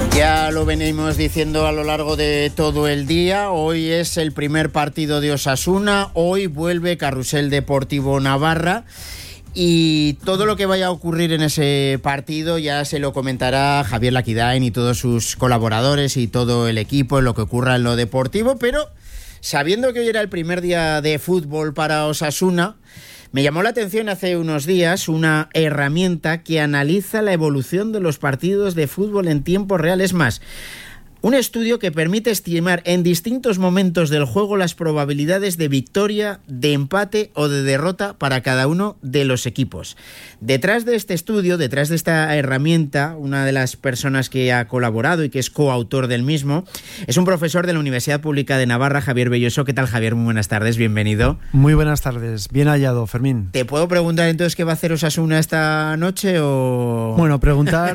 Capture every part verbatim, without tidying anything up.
Ya lo venimos diciendo a lo largo de todo el día. Hoy es el primer partido de Osasuna. Hoy vuelve Carrusel Deportivo Navarra. Y todo lo que vaya a ocurrir en ese partido ya se lo comentará Javier Laquidain y todos sus colaboradores y todo el equipo en lo que ocurra en lo deportivo. Pero sabiendo que hoy era el primer día de fútbol para Osasuna, me llamó la atención hace unos días una herramienta que analiza la evolución de los partidos de fútbol en tiempo real. Es más, un estudio que permite estimar en distintos momentos del juego las probabilidades de victoria, de empate o de derrota para cada uno de los equipos. Detrás de este estudio, detrás de esta herramienta, una de las personas que ha colaborado y que es coautor del mismo, es un profesor de la Universidad Pública de Navarra, Javier Belloso. ¿Qué tal, Javier? Muy buenas tardes, bienvenido. Muy buenas tardes, bien hallado, Fermín. ¿Te puedo preguntar entonces qué va a hacer Osasuna esta noche o...? Bueno, preguntar...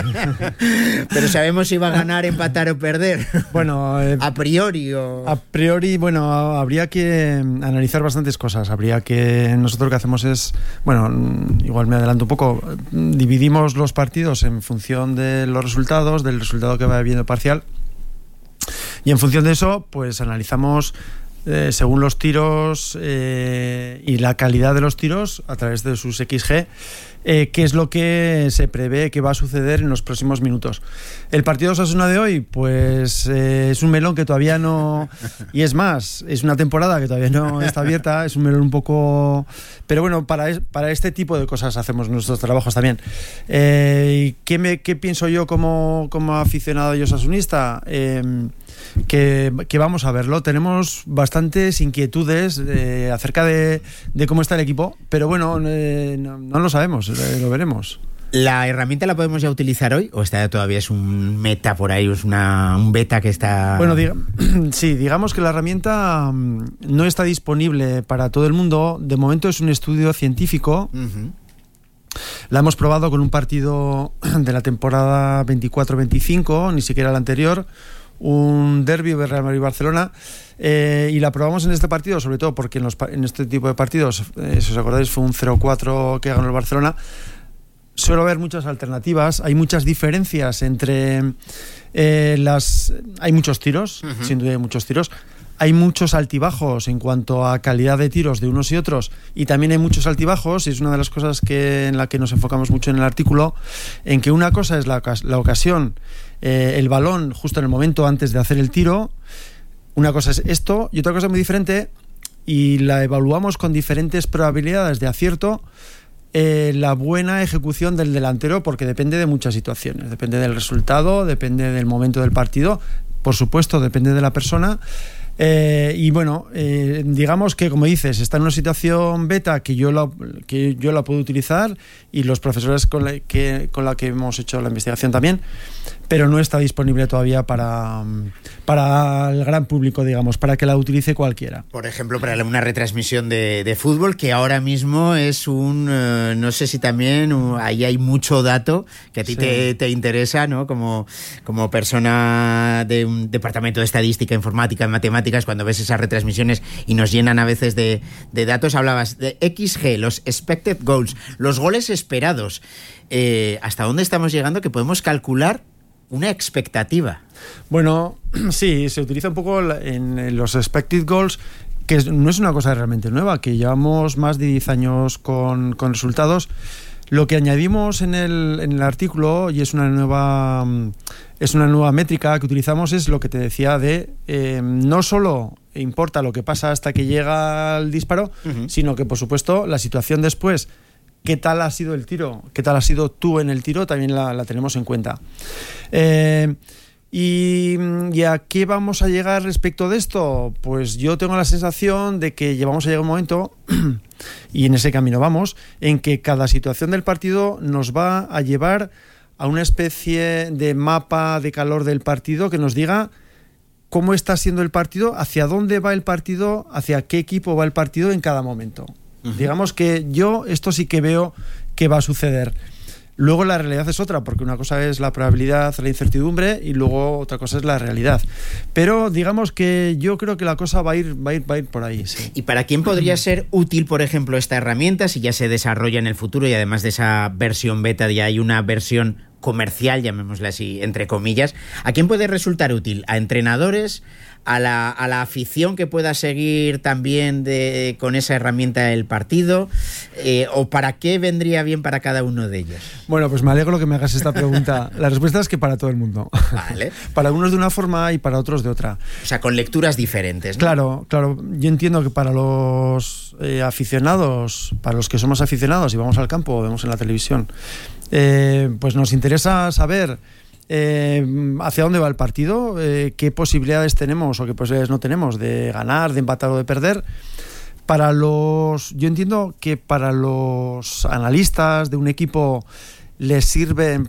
Pero sabemos si va a ganar, empatar o perder. Bueno, eh, a priori o... A priori, bueno, habría que analizar bastantes cosas. Habría que... Nosotros lo que hacemos es... Bueno, igual me adelanto un poco. Dividimos los partidos en función de los resultados, del resultado que va viendo el parcial. Y en función de eso, pues analizamos... Eh, según los tiros eh, y la calidad de los tiros a través de sus equis ge, eh, qué es lo que se prevé que va a suceder en los próximos minutos. El partido de Osasuna de hoy, pues eh, es un melón que todavía no... Y es más, es una temporada que todavía no está abierta, es un melón un poco... Pero bueno, para, es, para este tipo de cosas hacemos nuestros trabajos también. Eh, ¿qué, me, ¿Qué pienso yo como, como aficionado y osasunista? Eh, Que, que vamos a verlo. Tenemos bastantes inquietudes eh, acerca de, de cómo está el equipo, pero bueno, eh, no, no lo sabemos, eh, lo veremos. ¿La herramienta la podemos ya utilizar hoy o esta todavía es un meta por ahí, es una, un beta que está...? Bueno, diga, sí, digamos que la herramienta no está disponible para todo el mundo. De momento es un estudio científico. Uh-huh. La hemos probado con un partido de la temporada veinticuatro veinticinco, ni siquiera el anterior, un derbi de Real Madrid-Barcelona, eh, y la probamos en este partido sobre todo porque en, los, en este tipo de partidos, eh, si os acordáis, fue un cero cuatro que ganó el Barcelona. Suele haber muchas alternativas, hay muchas diferencias entre eh, las... Hay muchos tiros, uh-huh. Sin duda hay muchos tiros. Hay muchos altibajos en cuanto a calidad de tiros de unos y otros, y también hay muchos altibajos, y es una de las cosas que, en la que nos enfocamos mucho en el artículo, en que una cosa es la, la ocasión, eh, el balón justo en el momento antes de hacer el tiro, una cosa es esto, y otra cosa muy diferente, y la evaluamos con diferentes probabilidades de acierto, eh, la buena ejecución del delantero, porque depende de muchas situaciones, depende del resultado, depende del momento del partido, por supuesto depende de la persona. Eh, y bueno, eh, digamos que, como dices, está en una situación beta que yo la, que yo la puedo utilizar, y los profesores con la que, con la que hemos hecho la investigación también, pero no está disponible todavía para, para el gran público, digamos, para que la utilice cualquiera. Por ejemplo, para una retransmisión de, de fútbol, que ahora mismo es un... Eh, no sé si también uh, ahí hay mucho dato que a ti sí. te, te interesa, ¿no? Como, como persona de un departamento de estadística, informática, matemáticas, cuando ves esas retransmisiones y nos llenan a veces de, de datos, hablabas de equis ge, los expected goals, los goles esperados. Eh, ¿Hasta dónde estamos llegando que podemos calcular una expectativa? Bueno, sí, se utiliza un poco en los expected goals, que no es una cosa realmente nueva, que llevamos más de diez años con, con resultados. Lo que añadimos en el, en el artículo, y es una nueva es una nueva métrica que utilizamos, es lo que te decía de eh, no solo importa lo que pasa hasta que llega el disparo, uh-huh. sino que, por supuesto, la situación después, qué tal ha sido el tiro, qué tal has sido tú en el tiro, también la, la tenemos en cuenta. Eh, ¿Y, ¿Y a qué vamos a llegar respecto de esto? Pues yo tengo la sensación de que llevamos a llegar un momento, y en ese camino vamos, en que cada situación del partido nos va a llevar a una especie de mapa de calor del partido que nos diga cómo está siendo el partido, hacia dónde va el partido, hacia qué equipo va el partido en cada momento. Uh-huh. Digamos que yo esto sí que veo que va a suceder. Luego la realidad es otra, porque una cosa es la probabilidad, la incertidumbre, y luego otra cosa es la realidad. Pero digamos que yo creo que la cosa va a ir, va a ir, va a ir por ahí. Sí. ¿Y para quién podría ser útil, por ejemplo, esta herramienta si ya se desarrolla en el futuro y además de esa versión beta ya hay una versión comercial, llamémosle así, entre comillas, ¿a quién puede resultar útil? ¿A entrenadores? A la, a la afición que pueda seguir también de, con esa herramienta el partido, eh, o para qué vendría bien para cada uno de ellos? Bueno, pues me alegro que me hagas esta pregunta. La respuesta es que para todo el mundo. Vale. Para unos de una forma y para otros de otra. O sea, con lecturas diferentes, ¿no? Claro, claro. Yo entiendo que para los eh, aficionados, para los que somos aficionados y vamos al campo o vemos en la televisión, eh, pues nos interesa saber Eh, hacia dónde va el partido, eh, qué posibilidades tenemos o qué posibilidades no tenemos de ganar, de empatar o de perder. Para los, yo entiendo que para los analistas de un equipo les sirven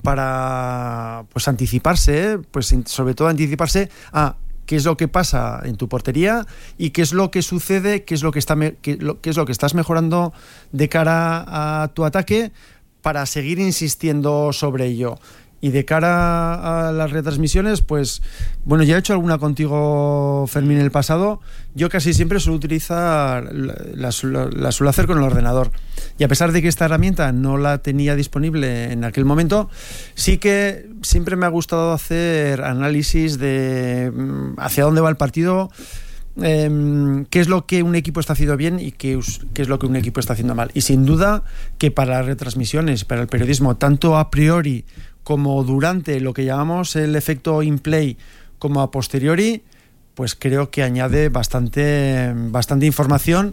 para pues anticiparse, pues sobre todo anticiparse a qué es lo que pasa en tu portería y qué es lo que sucede, qué es lo que está me, qué, lo, qué es lo que estás mejorando de cara a tu ataque para seguir insistiendo sobre ello. Y de cara a las retransmisiones, pues, bueno, ya he hecho alguna contigo, Fermín, en el pasado. Yo casi siempre suelo utilizar, la, la, la suelo hacer con el ordenador. Y a pesar de que esta herramienta no la tenía disponible en aquel momento, sí que siempre me ha gustado hacer análisis de hacia dónde va el partido, eh, qué es lo que un equipo está haciendo bien y qué, qué es lo que un equipo está haciendo mal. Y sin duda que para las retransmisiones, para el periodismo, tanto a priori como durante lo que llamamos el efecto in-play, como a posteriori, pues creo que añade bastante, bastante información,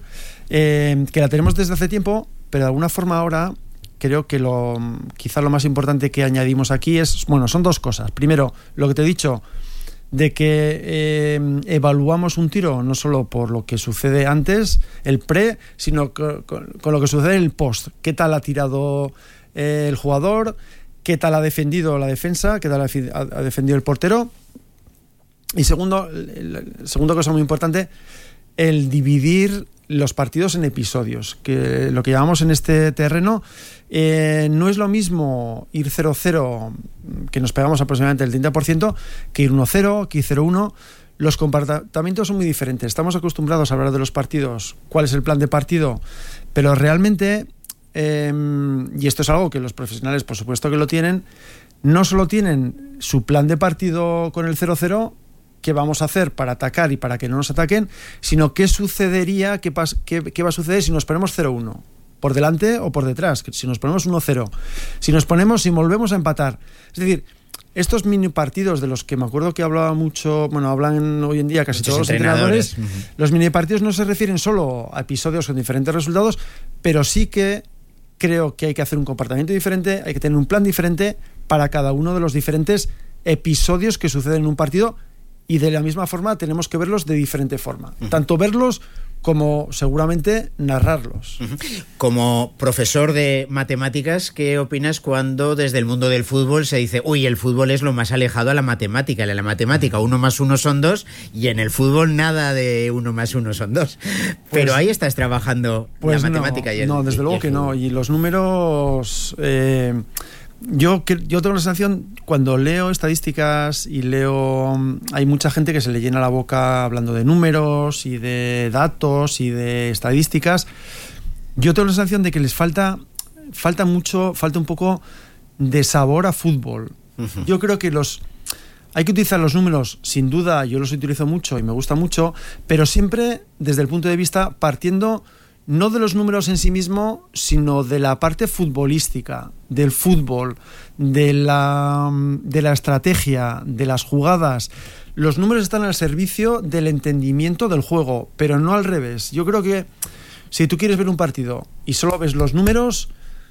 eh, que la tenemos desde hace tiempo, pero de alguna forma ahora creo que lo, quizá lo más importante que añadimos aquí es, bueno, son dos cosas. Primero, lo que te he dicho, de que eh, evaluamos un tiro no solo por lo que sucede antes, el pre, sino con, con, con lo que sucede en el post. ¿Qué tal ha tirado eh, el jugador? ¿Qué tal ha defendido la defensa? ¿Qué tal ha defendido el portero? Y segundo, segunda cosa muy importante, el dividir los partidos en episodios, que lo que llamamos en este terreno, eh, no es lo mismo ir cero cero, que nos pegamos aproximadamente el treinta por ciento, que ir uno cero, que ir cero uno. Los comportamientos son muy diferentes. Estamos acostumbrados a hablar de los partidos, cuál es el plan de partido, pero realmente... Eh, y esto es algo que los profesionales, por supuesto que lo tienen, no solo tienen su plan de partido con el cero cero, qué vamos a hacer para atacar y para que no nos ataquen, sino qué sucedería, qué, pas, qué, qué va a suceder si nos ponemos cero uno, por delante o por detrás, si nos ponemos uno cero, si nos ponemos, si volvemos a empatar. Es decir, estos mini partidos de los que me acuerdo que hablaba mucho, bueno, hablan hoy en día casi Muchos todos los entrenadores, entrenadores. Uh-huh. Los mini partidos no se refieren solo a episodios con diferentes resultados, pero sí que creo que hay que hacer un comportamiento diferente, hay que tener un plan diferente para cada uno de los diferentes episodios que suceden en un partido, y de la misma forma tenemos que verlos de diferente forma. Uh-huh. Tanto verlos como seguramente narrarlos. Uh-huh. Como profesor de matemáticas, ¿qué opinas cuando desde el mundo del fútbol se dice, uy, el fútbol es lo más alejado a la matemática? En la matemática uno más uno son dos, y en el fútbol nada de uno más uno son dos. Pues, pero ahí estás trabajando pues la matemática no, y el No, desde y, luego y que no. Y los números... Eh, Yo, yo tengo la sensación, cuando leo estadísticas y leo, hay mucha gente que se le llena la boca hablando de números y de datos y de estadísticas. Yo tengo la sensación de que les falta, falta mucho, falta un poco de sabor a fútbol. Uh-huh. Yo creo que los hay que utilizar los números, sin duda, yo los utilizo mucho y me gusta mucho, pero siempre desde el punto de vista partiendo no de los números en sí mismo, sino de la parte futbolística, del fútbol, de la, de la estrategia, de las jugadas. Los números están al servicio del entendimiento del juego, pero no al revés. Yo creo que si tú quieres ver un partido y solo ves los números,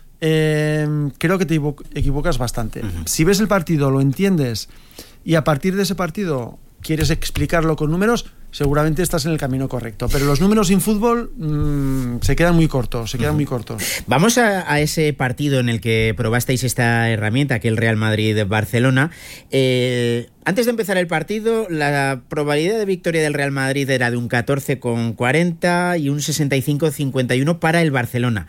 eh, creo que te equivocas bastante. Uh-huh. Si ves el partido, lo entiendes y a partir de ese partido quieres explicarlo con números, seguramente estás en el camino correcto. Pero los números sin fútbol mmm, se quedan muy cortos, se quedan uh-huh. muy cortos. Vamos a, a ese partido en el que probasteis esta herramienta, que es el Real Madrid-Barcelona. Eh, antes de empezar el partido, la probabilidad de victoria del Real Madrid era de un catorce coma cuarenta y un sesenta y cinco coma cincuenta y uno para el Barcelona.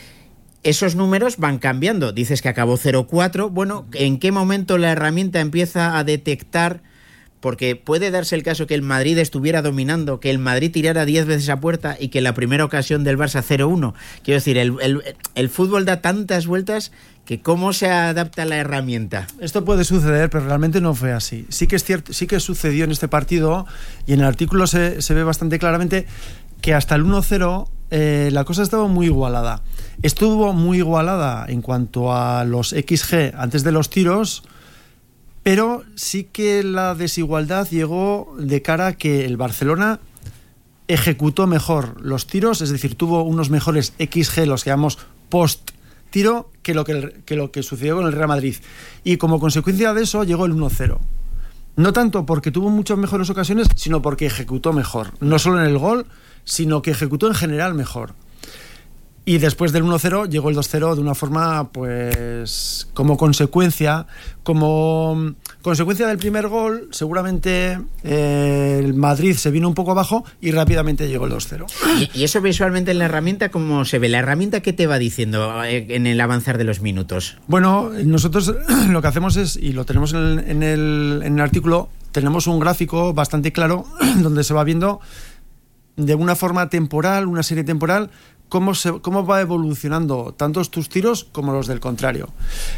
Esos números van cambiando. Dices que acabó cero cuatro. Bueno, ¿en qué momento la herramienta empieza a detectar porque puede darse el caso que el Madrid estuviera dominando, que el Madrid tirara diez veces a puerta y que la primera ocasión del Barça cero uno. Quiero decir, el, el, el fútbol da tantas vueltas que cómo se adapta la herramienta. Esto puede suceder, pero realmente no fue así. Sí que es cierto, sí que sucedió en este partido, y en el artículo se, se ve bastante claramente que hasta el uno cero eh, la cosa estaba muy igualada. Estuvo muy igualada en cuanto a los equis ge antes de los tiros, pero sí que la desigualdad llegó de cara a que el Barcelona ejecutó mejor los tiros, es decir, tuvo unos mejores equis ge, los que llamamos post-tiro, que lo que, el, que lo que sucedió con el Real Madrid. Y como consecuencia de eso llegó el uno cero. No tanto porque tuvo muchas mejores ocasiones, sino porque ejecutó mejor. No solo en el gol, sino que ejecutó en general mejor. Y después del uno cero llegó el dos cero de una forma, pues, como consecuencia, como consecuencia del primer gol, seguramente eh, el Madrid se vino un poco abajo y rápidamente llegó el dos cero. ¿Y, y eso visualmente en la herramienta cómo se ve? ¿La herramienta qué te va diciendo en el avanzar de los minutos? Bueno, nosotros lo que hacemos es, y lo tenemos en el, en el, en el artículo, tenemos un gráfico bastante claro donde se va viendo de una forma temporal, una serie temporal, cómo, se, cómo va evolucionando tanto tus tiros como los del contrario.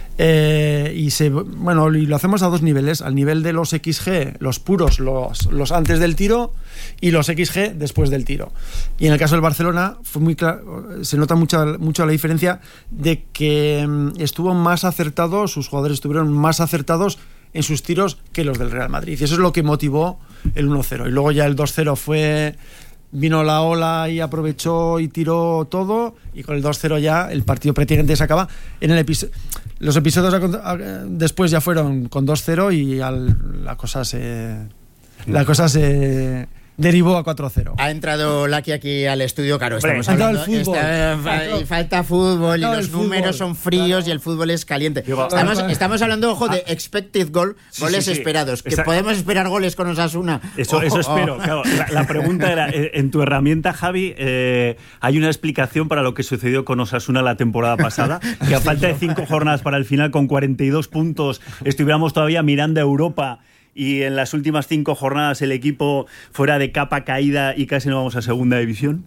Eh, y se, bueno, y lo hacemos a dos niveles, al nivel de los equis ge, los puros, los, los antes del tiro, y los equis ge después del tiro. Y en el caso del Barcelona fue muy claro, se nota mucha, mucho la diferencia de que estuvo más acertado, sus jugadores estuvieron más acertados en sus tiros que los del Real Madrid. Y eso es lo que motivó el uno cero. Y luego ya el dos cero fue... vino la ola y aprovechó y tiró todo, y con el dos cero ya el partido prácticamente se acaba. En el episodio, los episodios a, a, después ya fueron con dos cero y al, la cosa se la cosa se derivó a cuatro cero. Ha entrado Laki aquí al estudio, claro, estamos Hombre, hablando fútbol. Está, falta fútbol y los números son fríos, claro, y el fútbol es caliente. Digo, estamos, estamos hablando, ojo, de expected goal, sí, goles sí, sí. esperados, que Esa... podemos esperar goles con Osasuna. Eso, oh, eso oh, espero, oh. Claro. La, la pregunta era, en tu herramienta, Javi, eh, ¿hay una explicación para lo que sucedió con Osasuna la temporada pasada? Que a falta de cinco jornadas para el final, con cuarenta y dos puntos, estuviéramos todavía mirando a Europa, y en las últimas cinco jornadas el equipo fuera de capa caída y casi no vamos a segunda división.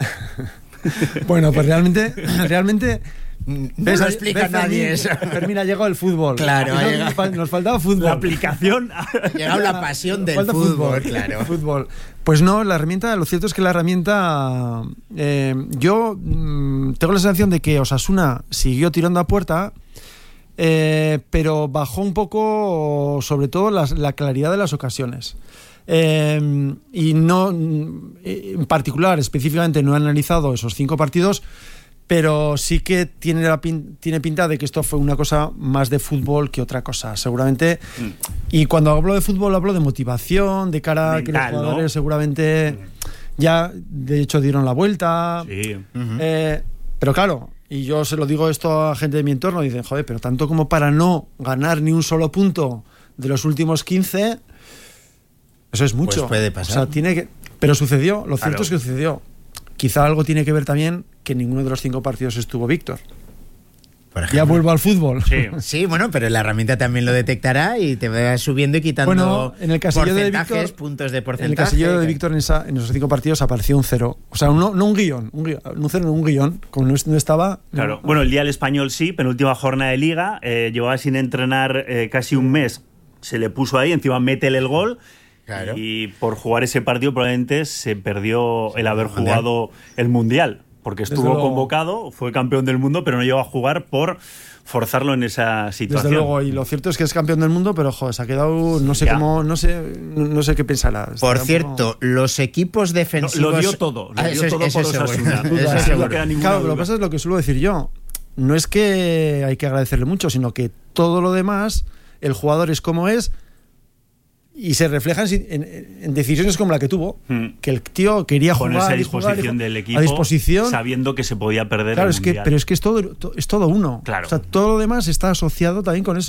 Bueno, pues realmente realmente no ves, lo explica ves, nadie eso. Termina, llegó el fútbol. Claro, nos, nos faltaba fútbol. La aplicación. Ha llegado la pasión del fútbol, fútbol, claro. Fútbol. Pues no, la herramienta, lo cierto es que la herramienta, eh, yo mmm, tengo la sensación de que Osasuna siguió tirando a puerta. Eh, pero bajó un poco, sobre todo, las, la claridad de las ocasiones. Eh, y no, en particular, específicamente, no he analizado esos cinco partidos, pero sí que tiene, la pin, tiene pinta de que esto fue una cosa más de fútbol que otra cosa, seguramente. Mm. Y cuando hablo de fútbol, hablo de motivación, de cara a que los jugadores, ¿no? Seguramente mm. ya, de hecho, dieron la vuelta. Sí. Uh-huh. Eh, pero claro. Y yo se lo digo esto a gente de mi entorno, dicen, joder, pero tanto como para no ganar ni un solo punto de los últimos quince, eso es mucho. Pues puede pasar. O sea, tiene que... Pero sucedió, lo cierto claro. es que sucedió. Quizá algo tiene que ver también que en ninguno de los cinco partidos estuvo Víctor. Ya vuelvo al fútbol. Sí. Sí, bueno, pero la herramienta también lo detectará y te va subiendo y quitando bueno, en el casillo de Víctor, puntos de porcentaje. En el casillo de Víctor en, esa, en esos cinco partidos apareció un cero. O sea, no, no un guión, un guión, un cero, no un guión, como no, no estaba... Claro, no. Bueno, el día del Español sí, penúltima jornada de Liga, eh, llevaba sin entrenar eh, casi un mes, se le puso ahí, encima métele el gol. Claro. Y por jugar ese partido probablemente se perdió el haber jugado el Mundial. Porque estuvo convocado, fue campeón del mundo, pero no llegó a jugar por forzarlo en esa situación. Desde luego, y lo cierto es que es campeón del mundo, pero joder, se ha quedado, no sé ya. cómo, no sé, no sé qué pensará. Por cierto, poco... los equipos defensivos... Lo, lo dio todo, lo ah, dio eso, todo eso por Osasuna. No claro, lo que pasa es lo que suelo decir yo. No es que hay que agradecerle mucho, sino que todo lo demás, el jugador es como es, y se reflejan en, en, en decisiones como la que tuvo, hmm. que el tío quería jugar ponerse a disposición jugar, del equipo, a disposición, sabiendo que se podía perder claro, el es que, pero es que es todo, es todo uno. Claro. O sea, todo lo demás está asociado también con eso,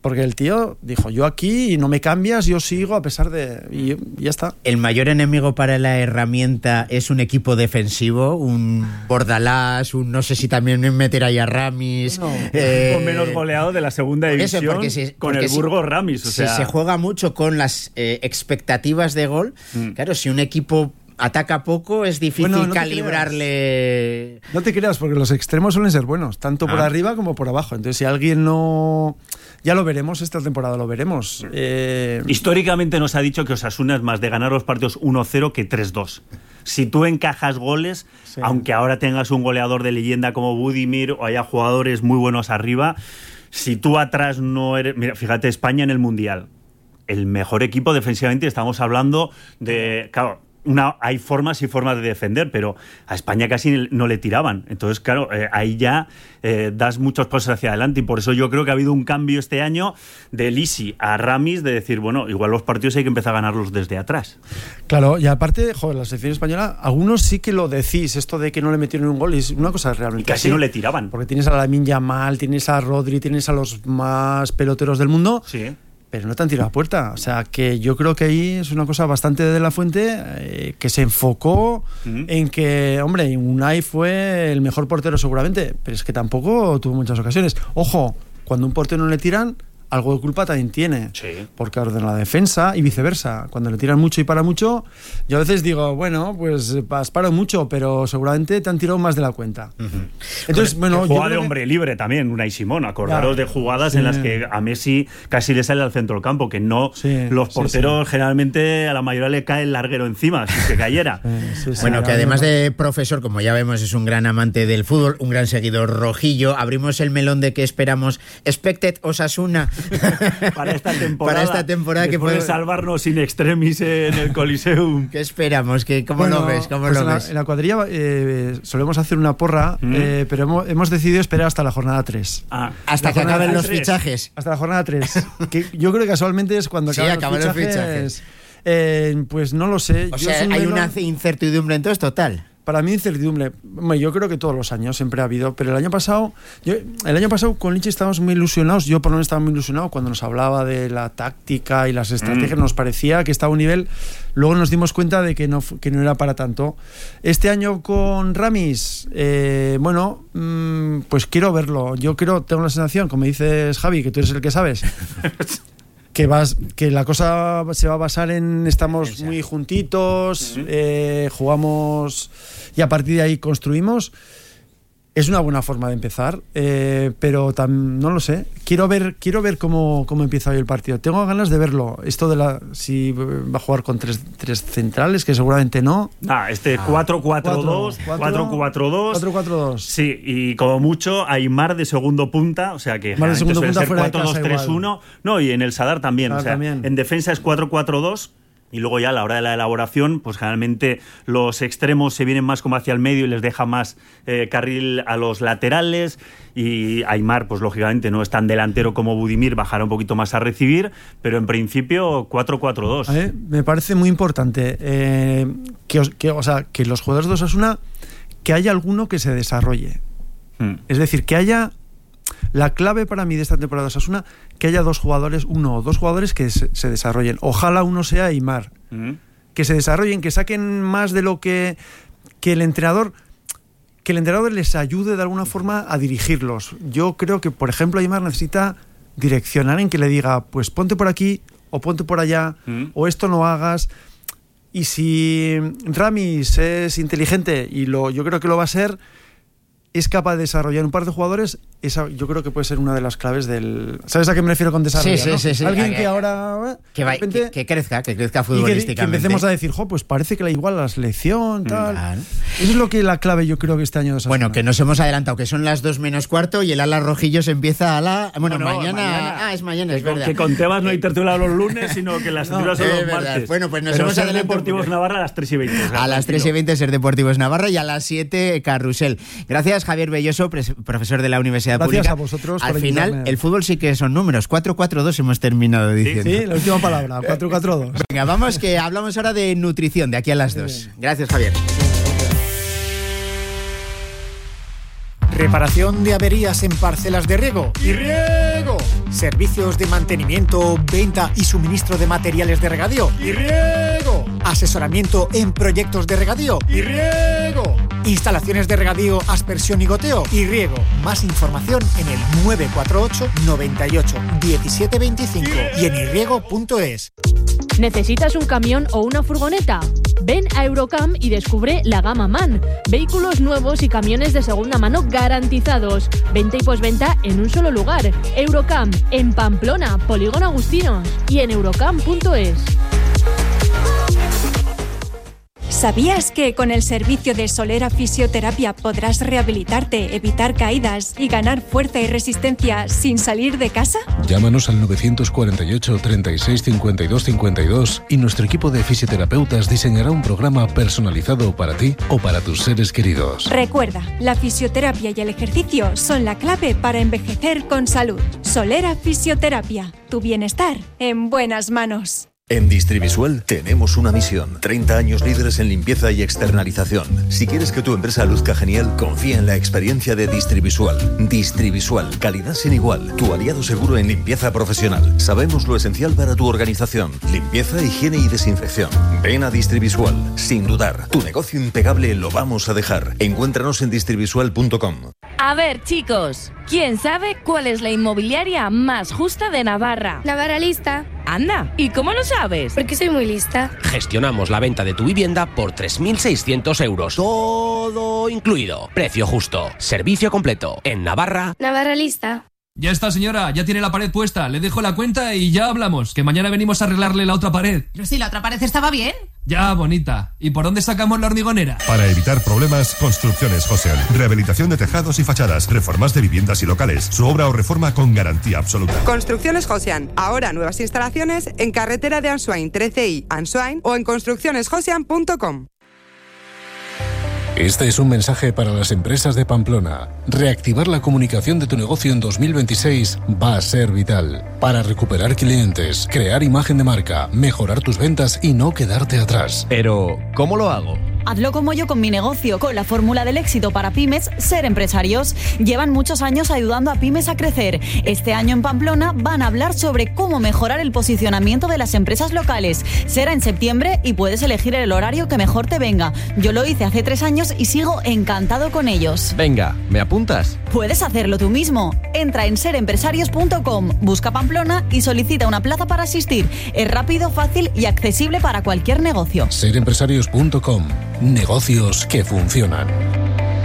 Porque el tío dijo, yo aquí y no me cambias, yo sigo a pesar de... Y, y ya está. ¿El mayor enemigo para la herramienta es un equipo defensivo? ¿Un Bordalás? Un, no sé si también meter ahí a Ramis. No, eh, con menos goleado de la segunda división. Eso, porque si, con porque el Burgos Ramis. O si sea... se juega mucho con las eh, expectativas de gol, mm. claro, si un equipo ataca poco, es difícil bueno, no calibrarle... Te no te creas, porque los extremos suelen ser buenos, tanto ah. por arriba como por abajo. Entonces, si alguien no... Ya lo veremos, esta temporada lo veremos. Eh... Históricamente nos ha dicho que Osasuna es más de ganar los partidos uno cero que tres dos. Si tú encajas goles, sí. aunque ahora tengas un goleador de leyenda como Budimir o haya jugadores muy buenos arriba, si tú atrás no eres... Mira, fíjate, España en el Mundial. El mejor equipo defensivamente, estamos hablando de... Claro, Una, hay formas y formas de defender, pero a España casi no le tiraban. Entonces, claro, eh, ahí ya eh, das muchos pasos hacia adelante y por eso yo creo que ha habido un cambio este año de Lisi a Ramis de decir, bueno, igual los partidos hay que empezar a ganarlos desde atrás. Claro, y aparte, joder, la selección española, algunos sí que lo decís, esto de que no le metieron un gol, es una cosa realmente. Y casi así, no le tiraban. Porque tienes a Lamine Yamal, tienes a Rodri, tienes a los más peloteros del mundo. Sí. Pero no te han tirado a puerta. O sea, que yo creo que ahí es una cosa bastante de la Fuente eh, que se enfocó uh-huh. en que, hombre, Unai fue el mejor portero seguramente, pero es que tampoco tuvo muchas ocasiones. Ojo, cuando un portero no le tiran, algo de culpa también tiene. Sí. Porque ordena la defensa y viceversa. Cuando le tiran mucho y para mucho, yo a veces digo, bueno, pues has parado mucho, pero seguramente te han tirado más de la cuenta. Uh-huh. Entonces, bueno, jugada de hombre que... libre también, Unai Simón. Acordaros ya. de jugadas sí. en las que a Messi casi le sale al centro del campo, que no sí, los porteros sí, sí. generalmente a la mayoría le cae el larguero encima, si que cayera. Sí, sí, sí, bueno, que además de profesor, como ya vemos, es un gran amante del fútbol, un gran seguidor rojillo. Abrimos el melón de qué esperamos. Expected Osasuna. para esta temporada, para esta temporada que puede salvarnos in extremis en el Coliseum. ¿Qué esperamos? ¿Qué, ¿Cómo bueno, lo ves? ¿Cómo pues lo en, la, ves? en la cuadrilla eh, solemos hacer una porra, mm. eh, pero hemos, hemos decidido esperar hasta la jornada tres. Ah, hasta que acaben los tres. fichajes. Hasta la jornada tres. Que yo creo que casualmente es cuando sí, acaban los fichajes. Los fichajes. Eh, pues no lo sé. O yo sea, hay menos... una incertidumbre entonces total. Para mí incertidumbre, yo creo que todos los años siempre ha habido, pero el año pasado, yo, el año pasado con Lichi estábamos muy ilusionados, yo por lo menos estaba muy ilusionado cuando nos hablaba de la táctica y las estrategias, mm. nos parecía que estaba a un nivel, luego nos dimos cuenta de que no, que no era para tanto. Este año con Ramis, eh, bueno, mmm, pues quiero verlo, yo creo, tengo la sensación, como dices Javi, que tú eres el que sabes, que vas que la cosa se va a basar en estamos muy juntitos, uh-huh. eh, jugamos y a partir de ahí construimos. Es una buena forma de empezar, eh, pero tam, no lo sé. Quiero ver, quiero ver cómo, cómo empieza hoy el partido. Tengo ganas de verlo. Esto de la si va a jugar con tres, tres centrales, que seguramente no. Ah, este cuatro cuatro dos, cuatro cuatro dos. cuatro cuatro dos. Sí, y como mucho Aimar de segundo punta, o sea que Mar de segundo punta ser cuatro dos tres uno. No, y en el Sadar también, Sadar o sea, también. En defensa es cuatro cuatro dos. Y luego ya a la hora de la elaboración, pues generalmente los extremos se vienen más como hacia el medio y les deja más eh, carril a los laterales. Y Aimar, pues lógicamente no es tan delantero como Budimir, bajará un poquito más a recibir, pero en principio cuatro cuatro dos. ¿Eh? Me parece muy importante eh, que, que, o sea, que los jugadores de Osasuna, que haya alguno que se desarrolle. Hmm. Es decir, que haya... La clave para mí de esta temporada de Osasuna, que haya dos jugadores, uno o dos jugadores que se, se desarrollen. Ojalá uno sea Aimar. Uh-huh. Que se desarrollen, que saquen más de lo que, que el entrenador, que el entrenador les ayude de alguna forma a dirigirlos. Yo creo que, por ejemplo, Aimar necesita direccionar en que le diga, pues ponte por aquí o ponte por allá, uh-huh. o esto no hagas. Y si Ramis es inteligente, y lo, yo creo que lo va a ser, es capaz de desarrollar un par de jugadores, esa yo creo que puede ser una de las claves del... ¿Sabes a qué me refiero con desarrollar? Sí, sí, ¿no? sí, sí. Alguien que, que ahora... Que, va, repente, que, que crezca, que crezca futbolísticamente. Y que, que empecemos a decir, jo, pues parece que la igual la selección, tal... Claro. Eso es lo que la clave yo creo que este año de Osasuna. Bueno, que nos hemos adelantado, que son las dos menos cuarto y el Ala Rojillo se empieza a la... Bueno, bueno mañana, mañana... Ah, es mañana, es verdad. Que con Tebas no hay tertulia los lunes, sino que las tertulias no, son los verdad. martes. Bueno, pues nos Pero hemos Ser adelantado. Deportivos Navarra a las tres y veinte. A las tres y veinte Ser Deportivos Navarra y a las siete Carrusel. Gracias, Javier Belloso, profesor de la Universidad Gracias Pública. A vosotros. Al final, invitarme. El fútbol sí que son números. cuatro cuatro dos hemos terminado diciendo. Sí, sí, la última palabra, cuatro cuatro dos. Venga, vamos, que hablamos ahora de nutrición, de aquí a las dos. Gracias, Javier. Reparación de averías en parcelas de riego. ¡Y riego! Servicios de mantenimiento, venta y suministro de materiales de regadío. ¡Y riego! Asesoramiento en proyectos de regadío. ¡Y riego! Instalaciones de regadío, aspersión y goteo. ¡Y riego! Más información en el nueve cuatro ocho, noventa y ocho, diecisiete veinticinco y en irriego punto es. ¿Necesitas un camión o una furgoneta? Ven a Eurocam y descubre la gama MAN. Vehículos nuevos y camiones de segunda mano garantizados. Venta y posventa en un solo lugar. Eurocam, en Pamplona, Polígono Agustinos y en eurocam punto es. ¿Sabías que con el servicio de Solera Fisioterapia podrás rehabilitarte, evitar caídas y ganar fuerza y resistencia sin salir de casa? Llámanos al nueve cuatro ocho, treinta y seis, cincuenta y dos cincuenta y dos y nuestro equipo de fisioterapeutas diseñará un programa personalizado para ti o para tus seres queridos. Recuerda, la fisioterapia y el ejercicio son la clave para envejecer con salud. Solera Fisioterapia, tu bienestar en buenas manos. En Distrivisual tenemos una misión. treinta años líderes en limpieza y externalización. Si quieres que tu empresa luzca genial, confía en la experiencia de Distrivisual. Distrivisual, calidad sin igual. Tu aliado seguro en limpieza profesional. Sabemos lo esencial para tu organización. Limpieza, higiene y desinfección. Ven a Distrivisual. Sin dudar, tu negocio impecable lo vamos a dejar. Encuéntranos en distrivisual punto com. A ver, chicos, ¿quién sabe cuál es la inmobiliaria más justa de Navarra? Navarralista. Anda, ¿y cómo lo sabes? Porque soy muy lista. Gestionamos la venta de tu vivienda por tres mil seiscientos euros. Todo incluido. Precio justo. Servicio completo. En Navarra. Navarralista. Ya está, señora, ya tiene la pared puesta. Le dejo la cuenta y ya hablamos, que mañana venimos a arreglarle la otra pared. Pero si la otra pared estaba bien. Ya, bonita. ¿Y por dónde sacamos la hormigonera? Para evitar problemas, Construcciones Josian. Rehabilitación de tejados y fachadas, reformas de viviendas y locales. Su obra o reforma con garantía absoluta. Construcciones Josian. Ahora nuevas instalaciones en carretera de Ansoain trece i, Ansoain o en construcciones josian punto com. Este es un mensaje para las empresas de Pamplona. Reactivar la comunicación de tu negocio en dos mil veintiséis va a ser vital para recuperar clientes, crear imagen de marca, mejorar tus ventas y no quedarte atrás. Pero, ¿cómo lo hago? Hazlo como yo con mi negocio, con la fórmula del éxito para pymes, Ser Empresarios. Llevan muchos años ayudando a pymes a crecer. Este año en Pamplona van a hablar sobre cómo mejorar el posicionamiento de las empresas locales. Será en septiembre y puedes elegir el horario que mejor te venga. Yo lo hice hace tres años y sigo encantado con ellos. Venga, ¿me apuntas? Puedes hacerlo tú mismo. Entra en ser empresarios punto com, busca Pamplona y solicita una plaza para asistir. Es rápido, fácil y accesible para cualquier negocio. ser empresarios punto com. Negocios que funcionan.